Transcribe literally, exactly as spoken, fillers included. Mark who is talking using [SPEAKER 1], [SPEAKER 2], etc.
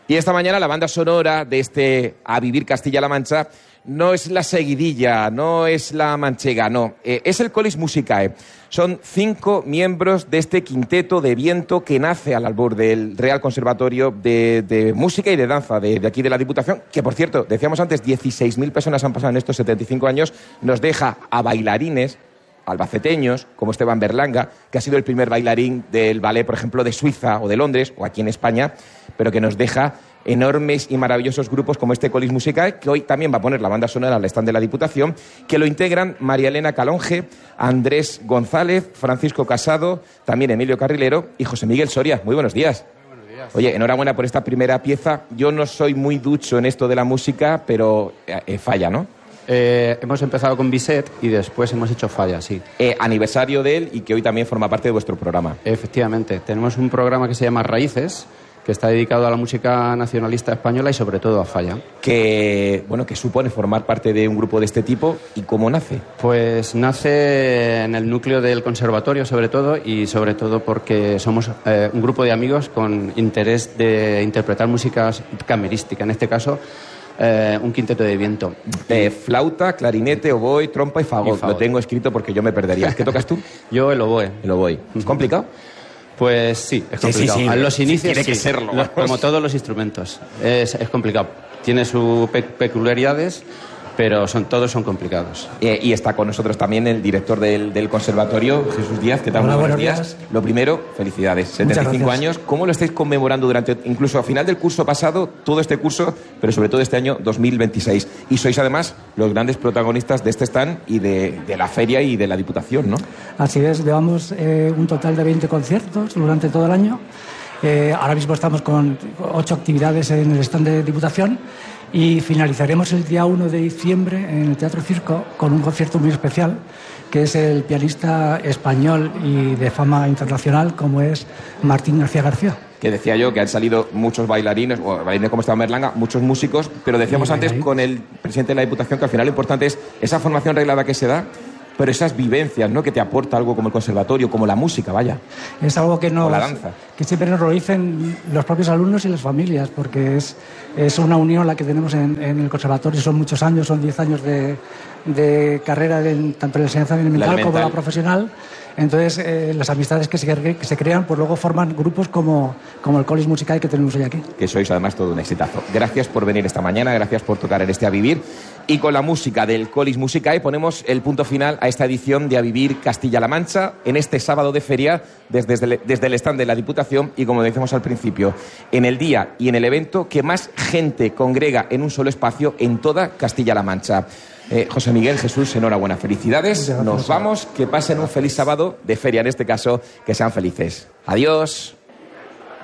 [SPEAKER 1] Y esta mañana la banda sonora de este A Vivir Castilla-La Mancha no es la seguidilla, no es la manchega, no. Eh, es el Colis Musicae. Son cinco miembros de este quinteto de viento que nace al albur del Real Conservatorio de, de Música y de Danza de, de aquí de la Diputación, que por cierto, decíamos antes, dieciséis mil personas han pasado en estos setenta y cinco años, nos deja a bailarines albaceteños, como Esteban Berlanga, que ha sido el primer bailarín del ballet, por ejemplo, de Suiza o de Londres, o aquí en España, pero que nos deja enormes y maravillosos grupos como este Colis Musicae, que hoy también va a poner la banda sonora al stand de la Diputación, que lo integran María Elena Calonge, Andrés González, Francisco Casado, también Emilio Carrilero y José Miguel Soria. Muy buenos días.
[SPEAKER 2] Muy buenos días.
[SPEAKER 1] Oye, enhorabuena por esta primera pieza. Yo no soy muy ducho en esto de la música, pero eh, falla, ¿no?
[SPEAKER 2] Eh, hemos empezado con Bizet y después hemos hecho Falla, sí.
[SPEAKER 1] Eh, aniversario de él y que hoy también forma parte de vuestro programa.
[SPEAKER 2] Efectivamente. Tenemos un programa que se llama Raíces, que está dedicado a la música nacionalista española y sobre todo a Falla.
[SPEAKER 1] Que, bueno, que supone formar parte de un grupo de este tipo y cómo nace.
[SPEAKER 2] Pues nace en el núcleo del conservatorio sobre todo y sobre todo porque somos eh, un grupo de amigos con interés de interpretar música camerística, en este caso eh, un quinteto de viento.
[SPEAKER 1] Eh, flauta, clarinete, oboe, trompa y fagot.
[SPEAKER 2] Y fagot.
[SPEAKER 1] Lo tengo escrito porque yo me perdería. ¿Qué tocas tú?
[SPEAKER 2] Yo el oboe.
[SPEAKER 1] El oboe. ¿Es complicado?
[SPEAKER 2] Pues sí, es
[SPEAKER 1] Sí,
[SPEAKER 2] complicado.
[SPEAKER 1] sí, sí,
[SPEAKER 2] a los inicios
[SPEAKER 1] tiene
[SPEAKER 2] sí,
[SPEAKER 1] que serlo.
[SPEAKER 2] Lo- como todos los instrumentos. Es, es complicado. Tiene sus pe- peculiaridades, pero son, todos son complicados.
[SPEAKER 1] Eh, y está con nosotros también el director del, del conservatorio, Jesús Díaz. ¿Qué tal?
[SPEAKER 3] Hola,
[SPEAKER 1] Muy buenos
[SPEAKER 3] buenos
[SPEAKER 1] días.
[SPEAKER 3] días.
[SPEAKER 1] Lo primero, felicidades. setenta y cinco
[SPEAKER 3] gracias.
[SPEAKER 1] años. ¿Cómo lo estáis conmemorando durante, incluso a final del curso pasado, todo este curso, pero sobre todo este año dos mil veintiséis? Y sois además los grandes protagonistas de este stand y de, de la feria y de la Diputación, ¿no?
[SPEAKER 3] Así es, llevamos eh, un total de veinte conciertos durante todo el año. Eh, ahora mismo estamos con ocho actividades en el stand de Diputación y finalizaremos el día uno de diciembre en el Teatro Circo con un concierto muy especial, que es el pianista español y de fama internacional como es Martín García García.
[SPEAKER 1] Que decía yo que han salido muchos bailarines, o bailarines como Esteban Berlanga, muchos músicos, pero decíamos
[SPEAKER 3] Y
[SPEAKER 1] antes
[SPEAKER 3] bailarines.
[SPEAKER 1] con el presidente de la Diputación que al final lo importante es esa formación reglada que se da, pero esas vivencias, ¿no?, que te aporta algo como el conservatorio, como la música, vaya.
[SPEAKER 3] Es algo que, nos,
[SPEAKER 1] O la danza.
[SPEAKER 3] que siempre nos lo dicen los propios alumnos y las familias, porque es, es una unión la que tenemos en, en el conservatorio. Son muchos años, son diez años de, de carrera, de, tanto en la enseñanza elemental como
[SPEAKER 1] elemental.
[SPEAKER 3] la profesional. Entonces, eh, las amistades que se, que se crean, pues luego forman grupos como, como el Colis Musicae que tenemos hoy aquí.
[SPEAKER 1] Que sois además todo un exitazo. Gracias por venir esta mañana, gracias por tocar en este A Vivir. Y con la música del Colis Musicae ponemos el punto final a esta edición de A Vivir Castilla-La Mancha en este sábado de feria desde, desde, el, desde el stand de la Diputación y, como decíamos al principio, en el día y en el evento que más gente congrega en un solo espacio en toda Castilla-La Mancha. Eh, José Miguel, Jesús, enhorabuena, felicidades. Nos vamos, que pasen un feliz sábado de feria, en este caso, que sean felices. Adiós.